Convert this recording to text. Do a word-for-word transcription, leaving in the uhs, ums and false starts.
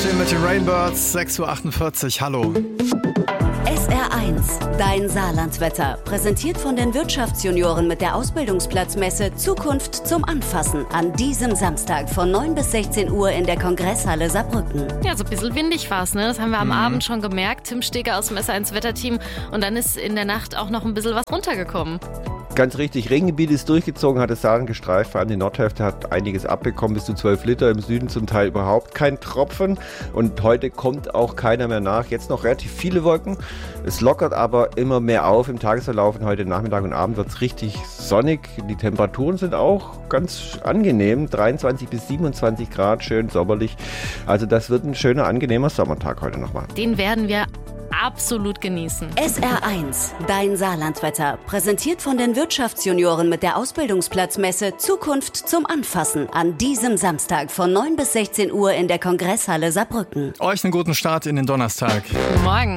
Aufstehen mit den Rainbirds, sechs Uhr achtundvierzig, hallo. S R eins, dein Saarlandwetter. Präsentiert von den Wirtschaftsjunioren mit der Ausbildungsplatzmesse Zukunft zum Anfassen. An diesem Samstag von neun bis sechzehn Uhr in der Kongresshalle Saarbrücken. Ja, so ein bisschen windig war es, ne? Das haben wir am mhm. Abend schon gemerkt. Tim Steger aus dem S R eins Wetterteam. Und dann ist in der Nacht auch noch ein bisschen was runtergekommen. Ganz richtig, Regengebiet ist durchgezogen, hat das Saarland gestreift, vor allem die Nordhälfte hat einiges abbekommen, bis zu zwölf Liter, im Süden zum Teil überhaupt kein Tropfen und heute kommt auch keiner mehr nach. Jetzt noch relativ viele Wolken, es lockert aber immer mehr auf im Tagesverlauf und heute Nachmittag und Abend wird es richtig sonnig. Die Temperaturen sind auch ganz angenehm, dreiundzwanzig bis siebenundzwanzig Grad, schön sommerlich. Also das wird ein schöner, angenehmer Sommertag heute nochmal. Den werden wir absolut genießen. S R eins, dein Saarlandwetter. Präsentiert von den Wirtschaftsjunioren mit der Ausbildungsplatzmesse Zukunft zum Anfassen. An diesem Samstag von neun bis sechzehn Uhr in der Kongresshalle Saarbrücken. Euch einen guten Start in den Donnerstag. Guten Morgen.